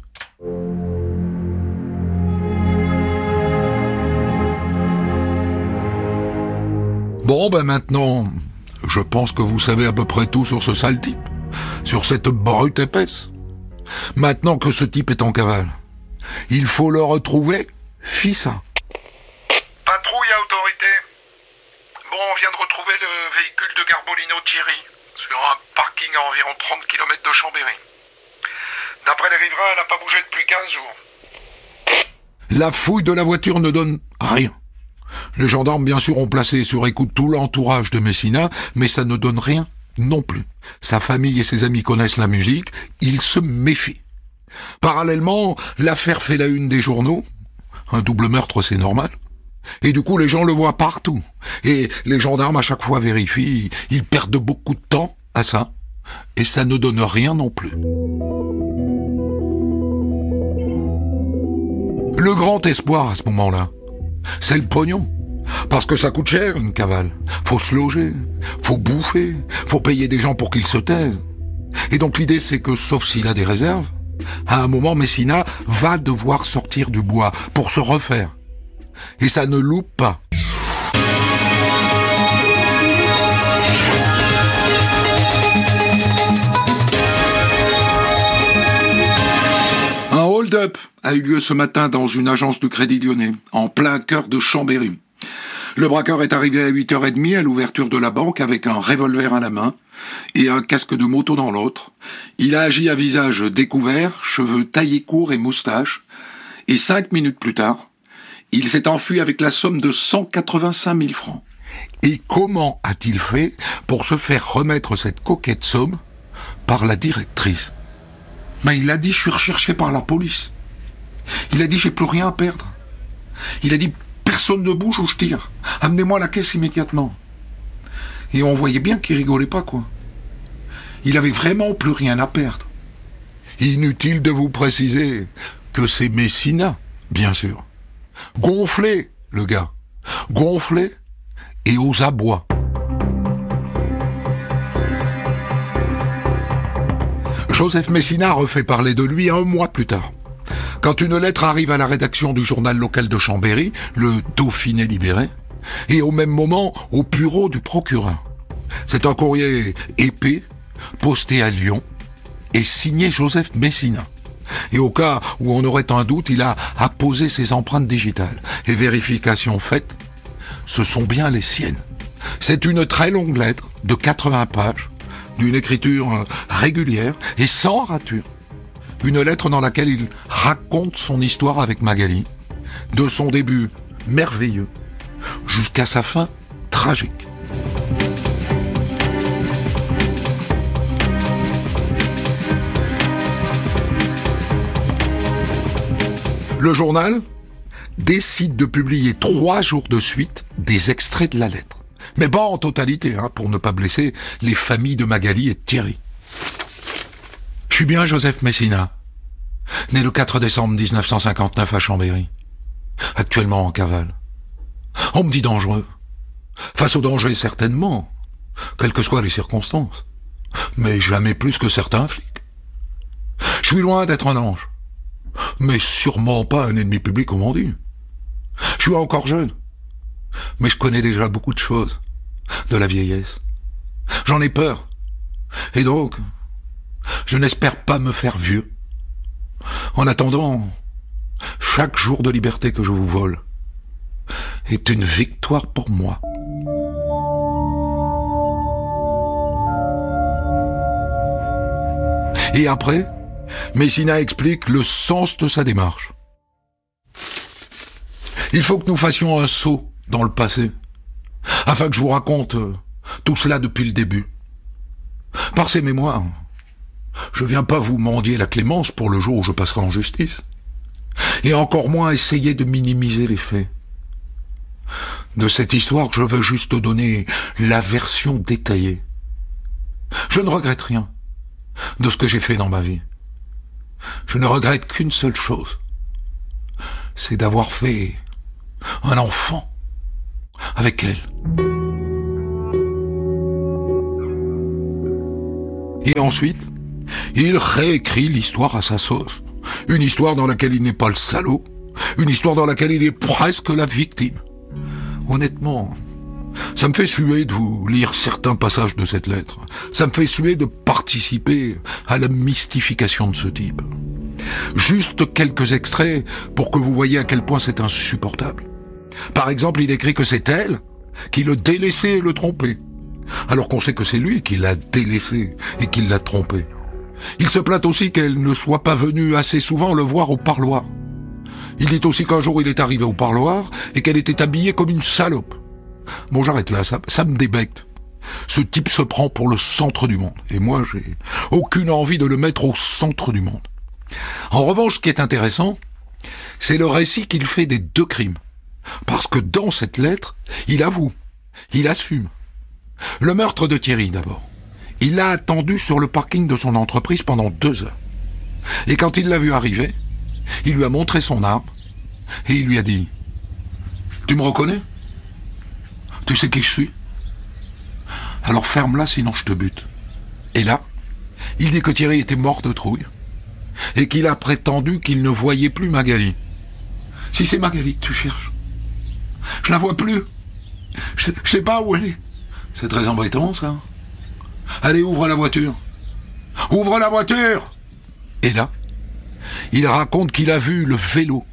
Bon, ben maintenant, je pense que vous savez à peu près tout sur ce sale type, sur cette brute épaisse. Maintenant que ce type est en cavale, il faut le retrouver, fissa. Patrouille à autorité. Bon, on vient de retrouver le véhicule de Garbolino Thierry sur un parking à environ trente kilomètres de Chambéry. D'après les riverains, elle n'a pas bougé depuis quinze jours. La fouille de la voiture ne donne rien. Les gendarmes, bien sûr, ont placé sur écoute tout l'entourage de Messina, mais ça ne donne rien non plus. Sa famille et ses amis connaissent la musique, ils se méfient. Parallèlement, l'affaire fait la une des journaux. Un double meurtre, c'est normal. Et du coup, les gens le voient partout. Et les gendarmes, à chaque fois, vérifient. Ils perdent beaucoup de temps à ça. Et ça ne donne rien non plus. Le grand espoir à ce moment-là, c'est le pognon. Parce que ça coûte cher, une cavale. Faut se loger, faut bouffer, faut payer des gens pour qu'ils se taisent. Et donc l'idée, c'est que, sauf s'il a des réserves, à un moment, Messina va devoir sortir du bois pour se refaire. Et ça ne loupe pas. Un hold-up a eu lieu ce matin dans une agence du Crédit Lyonnais, en plein cœur de Chambéry. Le braqueur est arrivé à huit heures trente à l'ouverture de la banque avec un revolver à la main et un casque de moto dans l'autre. Il a agi à visage découvert, cheveux taillés courts et moustache. Et cinq minutes plus tard, il s'est enfui avec la somme de cent quatre-vingt-cinq mille francs. Et comment a-t-il fait pour se faire remettre cette coquette somme par la directrice? Ben, il a dit, je suis recherché par la police. Il a dit, j'ai plus rien à perdre. Il a dit, personne ne bouge ou je tire. Amenez-moi la caisse immédiatement. Et on voyait bien qu'il rigolait pas, quoi. Il avait vraiment plus rien à perdre. Inutile de vous préciser que c'est Messina, bien sûr. Gonflé, le gars. Gonflé et aux abois. Joseph Messina refait parler de lui un mois plus tard. Quand une lettre arrive à la rédaction du journal local de Chambéry, le Dauphiné libéré, et au même moment au bureau du procureur. C'est un courrier épais, posté à Lyon, et signé Joseph Messina. Et au cas où on aurait un doute, il a apposé ses empreintes digitales. Et vérification faite, ce sont bien les siennes. C'est une très longue lettre de quatre-vingts pages, d'une écriture régulière et sans rature. Une lettre dans laquelle il raconte son histoire avec Magali, de son début merveilleux jusqu'à sa fin tragique. Le journal décide de publier trois jours de suite des extraits de la lettre. Mais pas en totalité, hein, pour ne pas blesser les familles de Magali et de Thierry. Je suis bien Joseph Messina, né le quatre décembre dix-neuf cent cinquante-neuf à Chambéry, actuellement en cavale. On me dit dangereux. Face au danger, certainement, quelles que soient les circonstances, mais jamais plus que certains flics. Je suis loin d'être un ange, mais sûrement pas un ennemi public comme on dit. Je suis encore jeune, mais je connais déjà beaucoup de choses de la vieillesse. J'en ai peur, et donc, je n'espère pas me faire vieux. En attendant, chaque jour de liberté que je vous vole est une victoire pour moi. Et après, Messina explique le sens de sa démarche. Il faut que nous fassions un saut dans le passé, afin que je vous raconte euh, tout cela depuis le début. Par ces mémoires, je viens pas vous mendier la clémence pour le jour où je passerai en justice, et encore moins essayer de minimiser les faits. De cette histoire, je veux juste donner la version détaillée. Je ne regrette rien de ce que j'ai fait dans ma vie. Je ne regrette qu'une seule chose, c'est d'avoir fait un enfant avec elle. Et ensuite, il réécrit l'histoire à sa sauce. Une histoire dans laquelle il n'est pas le salaud, une histoire dans laquelle il est presque la victime. Honnêtement, ça me fait suer de vous lire certains passages de cette lettre. Ça me fait suer de participer à la mystification de ce type. Juste quelques extraits pour que vous voyez à quel point c'est insupportable. Par exemple, il écrit que c'est elle qui le délaissait et le trompait, alors qu'on sait que c'est lui qui l'a délaissé et qui l'a trompé. Il se plaint aussi qu'elle ne soit pas venue assez souvent le voir au parloir. Il dit aussi qu'un jour il est arrivé au parloir et qu'elle était habillée comme une salope. Bon, j'arrête là, ça, ça me débecte. Ce type se prend pour le centre du monde, et moi j'ai aucune envie de le mettre au centre du monde. En revanche, ce qui est intéressant, c'est le récit qu'il fait des deux crimes. Parce que dans cette lettre, il avoue, il assume. Le meurtre de Thierry d'abord. Il l'a attendu sur le parking de son entreprise pendant deux heures. Et quand il l'a vu arriver, il lui a montré son arme et il lui a dit « Tu me reconnais ? Tu sais qui je suis ? Alors ferme-la, sinon je te bute. » Et là, il dit que Thierry était mort de trouille et qu'il a prétendu qu'il ne voyait plus Magali. « Si c'est Magali que tu cherches, je la vois plus. Je, je sais pas où elle est. » C'est très embêtant, ça. Allez, ouvre la voiture. Ouvre la voiture. Et là, il raconte qu'il a vu le vélo.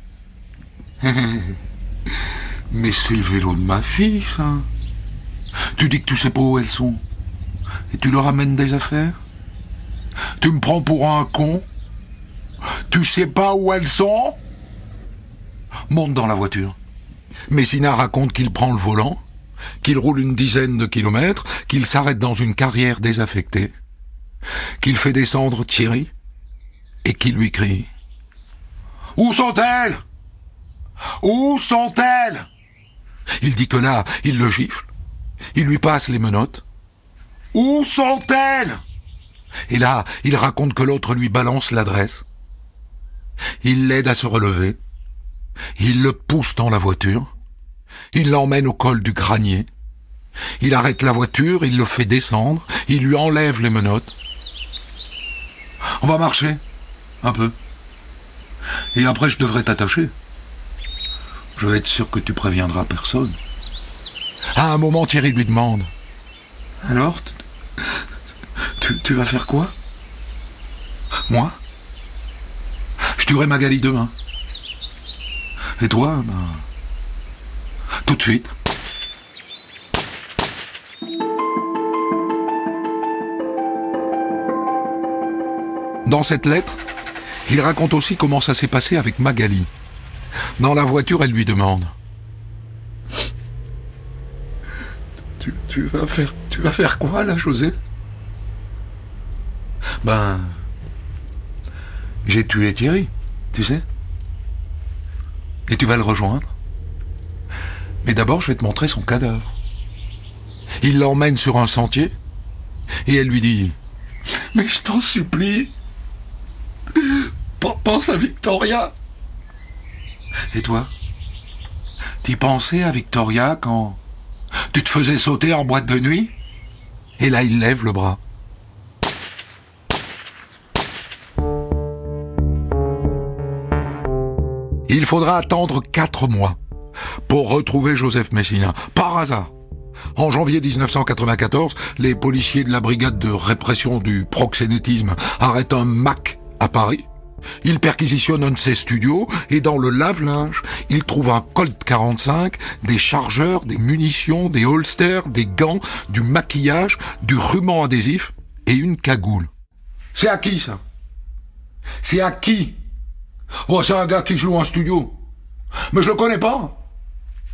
Mais c'est le vélo de ma fille, ça. Tu dis que tu sais pas où elles sont. Et tu leur amènes des affaires. Tu me prends pour un con. Tu sais pas où elles sont. Monte dans la voiture. Messina raconte qu'il prend le volant, qu'il roule une dizaine de kilomètres, qu'il s'arrête dans une carrière désaffectée, qu'il fait descendre Thierry et qu'il lui crie « Où sont-elles ? Où sont-elles ?» Il dit que là, il le gifle, il lui passe les menottes. « Où sont-elles ?» Et là, il raconte que l'autre lui balance l'adresse. Il l'aide à se relever, il le pousse dans la voiture, il l'emmène au col du Granier, il arrête la voiture, il le fait descendre, il lui enlève les menottes. On va marcher, un peu. Et après je devrais t'attacher. Je vais être sûr que tu préviendras personne. À un moment, Thierry lui demande « Alors, tu, tu vas faire quoi ? Moi ? Je tuerai Magali demain. Et toi, ben... tout de suite. » Dans cette lettre, il raconte aussi comment ça s'est passé avec Magali. Dans la voiture, elle lui demande tu, tu vas faire tu vas faire quoi là, José ? Ben, j'ai tué Thierry, tu sais. Et tu vas le rejoindre. Mais d'abord, je vais te montrer son cadavre. Il l'emmène sur un sentier et elle lui dit « Mais je t'en supplie, pense à Victoria. » Et toi, t'y pensais à Victoria quand tu te faisais sauter en boîte de nuit ? Et là, il lève le bras. Il faudra attendre quatre mois pour retrouver Joseph Messina, par hasard. En janvier dix-neuf cent quatre-vingt-quatorze, les policiers de la brigade de répression du proxénétisme arrêtent un Mac à Paris. Ils perquisitionnent un de ses studios et dans le lave-linge, ils trouvent un Colt quarante-cinq, des chargeurs, des munitions, des holsters, des gants, du maquillage, du ruban adhésif et une cagoule. C'est à qui ça ? C'est à qui ? Oh, c'est un gars qui joue en studio. Mais je le connais pas.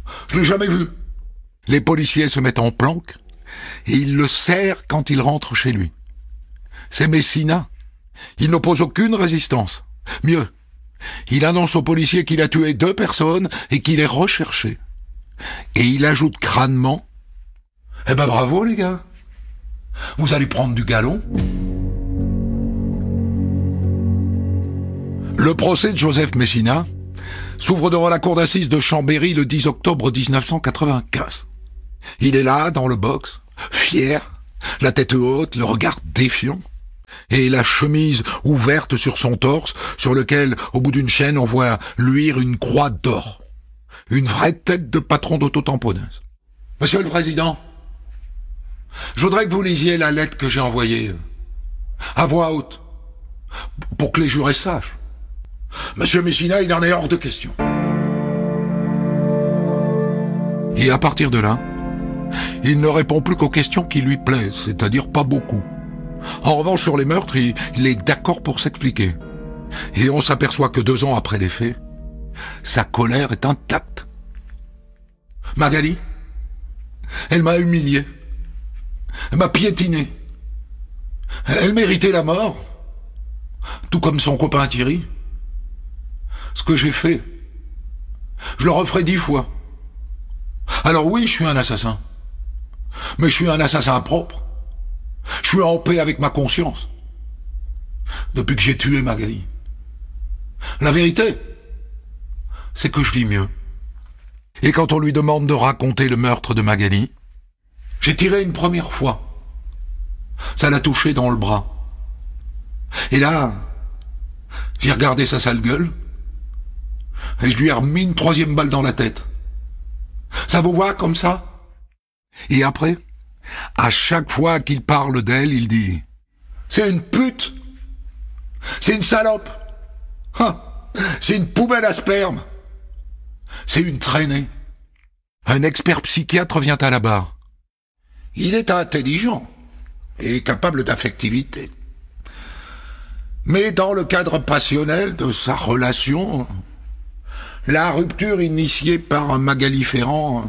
Je l'ai jamais vu. Les policiers se mettent en planque et ils le serrent quand il rentre chez lui. C'est Messina. Il n'oppose aucune résistance. Mieux, il annonce aux policiers qu'il a tué deux personnes et qu'il est recherché. Et il ajoute crânement « Eh ben bravo les gars, vous allez prendre du galon ». Le procès de Joseph Messina s'ouvre devant la cour d'assises de Chambéry le dix octobre dix-neuf cent quatre-vingt-quinze. Il est là, dans le box, fier, la tête haute, le regard défiant, et la chemise ouverte sur son torse, sur lequel, au bout d'une chaîne, on voit luire une croix d'or. Une vraie tête de patron d'auto-tamponneuse. Monsieur le Président, je voudrais que vous lisiez la lettre que j'ai envoyée, à voix haute, pour que les jurés sachent. Monsieur Messina, il en est hors de question. Et à partir de là, il ne répond plus qu'aux questions qui lui plaisent, c'est-à-dire pas beaucoup. En revanche, sur les meurtres, il, il est d'accord pour s'expliquer. Et on s'aperçoit que deux ans après les faits, sa colère est intacte. Magali, elle m'a humilié. Elle m'a piétiné. Elle méritait la mort, tout comme son copain Thierry. Ce que j'ai fait, je le referai dix fois. Alors oui, je suis un assassin. Mais je suis un assassin propre. Je suis en paix avec ma conscience. Depuis que j'ai tué Magali. La vérité, c'est que je vis mieux. Et quand on lui demande de raconter le meurtre de Magali, j'ai tiré une première fois. Ça l'a touché dans le bras. Et là, j'ai regardé sa sale gueule, et je lui ai remis une troisième balle dans la tête. Ça vous voit comme ça? Et après, à chaque fois qu'il parle d'elle, il dit « C'est une pute, c'est une salope, hein, c'est une poubelle à sperme, c'est une traînée. » Un expert psychiatre vient à la barre. Il est intelligent et capable d'affectivité. Mais dans le cadre passionnel de sa relation, la rupture initiée par Magali Ferrand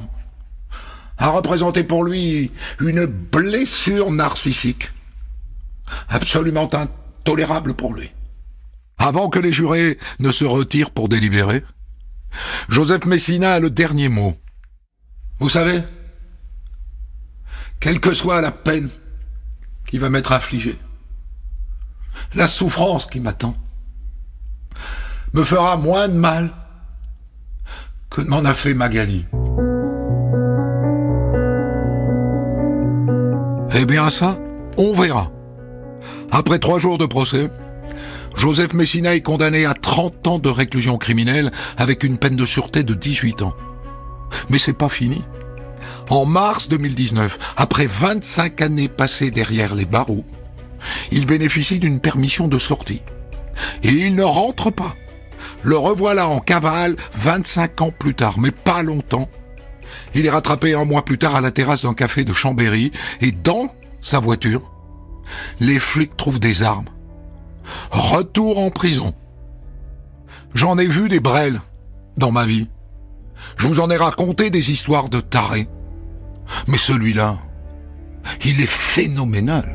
a représenté pour lui une blessure narcissique, absolument intolérable pour lui. Avant que les jurés ne se retirent pour délibérer, Joseph Messina a le dernier mot. Vous savez, quelle que soit la peine qui va m'être infligée, la souffrance qui m'attend me fera moins de mal que m'en a fait Magali. Eh bien ça, on verra. Après trois jours de procès, Joseph Messina est condamné à trente ans de réclusion criminelle avec une peine de sûreté de dix-huit ans. Mais c'est pas fini. En mars deux mille dix-neuf, après vingt-cinq années passées derrière les barreaux, il bénéficie d'une permission de sortie. Et il ne rentre pas. Le revoilà en cavale vingt-cinq ans plus tard, mais pas longtemps. Il est rattrapé un mois plus tard à la terrasse d'un café de Chambéry, et dans sa voiture, les flics trouvent des armes. Retour en prison. J'en ai vu des brels dans ma vie. Je vous en ai raconté des histoires de tarés. Mais celui-là, il est phénoménal.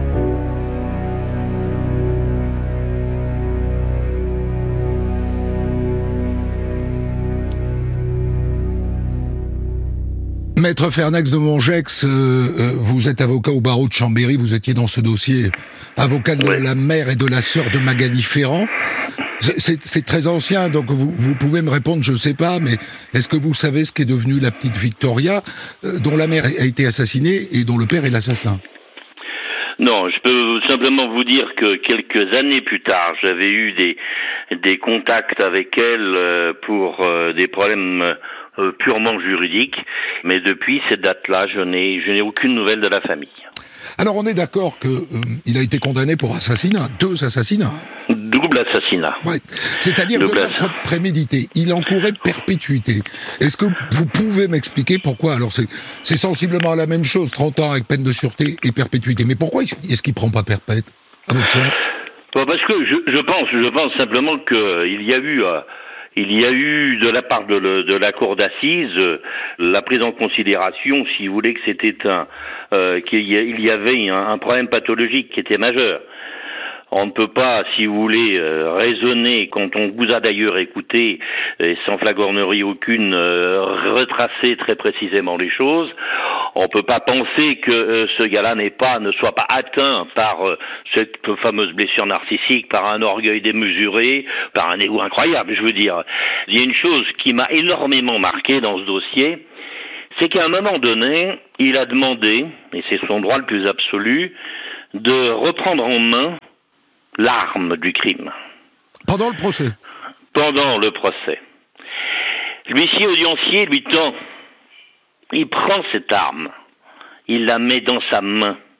Maître Fernax de Mongex, euh, euh, vous êtes avocat au barreau de Chambéry, vous étiez dans ce dossier avocat de ouais. la mère et de la sœur de Magali Ferrand. C'est, c'est, c'est très ancien, donc vous, vous pouvez me répondre, je ne sais pas, mais est-ce que vous savez ce qu'est devenue la petite Victoria, euh, dont la mère a été assassinée et dont le père est l'assassin? Non, je peux simplement vous dire que quelques années plus tard, j'avais eu des, des contacts avec elle pour euh, des problèmes euh, purement juridiques, mais depuis cette date-là, je n'ai, je n'ai aucune nouvelle de la famille. Alors on est d'accord que euh, il a été condamné pour assassinat, deux assassinats. Double assassinat. Ouais. C'est-à-dire de meurtre prémédité. Il encourait perpétuité. Est-ce que vous pouvez m'expliquer pourquoi? Alors c'est, c'est sensiblement la même chose, trente ans avec peine de sûreté et perpétuité. Mais pourquoi est-ce qu'il prend pas perpète, à votre sens? Bon, parce que je, je pense, je pense simplement que il y a eu, euh, Il y a eu de la part de, le, de la cour d'assises la prise en considération, si vous voulez, que c'était un euh, qu'il y, a, il y avait un, un problème pathologique qui était majeur. On ne peut pas, si vous voulez, euh, raisonner, quand on vous a d'ailleurs écouté, et sans flagornerie aucune, euh, retracer très précisément les choses. On ne peut pas penser que euh, ce gars-là n'est pas, ne soit pas atteint par euh, cette fameuse blessure narcissique, par un orgueil démesuré, par un ego incroyable, je veux dire. Il y a une chose qui m'a énormément marqué dans ce dossier, c'est qu'à un moment donné, il a demandé, et c'est son droit le plus absolu, de reprendre en main l'arme du crime. Pendant le procès. Pendant le procès. L'huissier audiencier lui tend. Il prend cette arme. Il la met dans sa main.